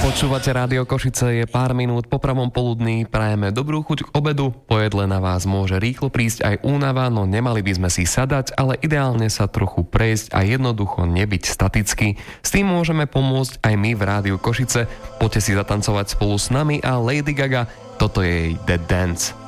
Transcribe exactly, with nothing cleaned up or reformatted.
Počúvate Rádio Košice, je pár minút po pravom poludní, prajeme dobrú chuť k obedu, po jedle na vás môže rýchlo prísť aj únava, no nemali by sme si sadať, ale ideálne sa trochu prejsť a jednoducho nebyť staticky. S tým môžeme pomôcť aj my v Rádiu Košice, poďte si zatancovať spolu s nami a Lady Gaga, toto je jej The Dance.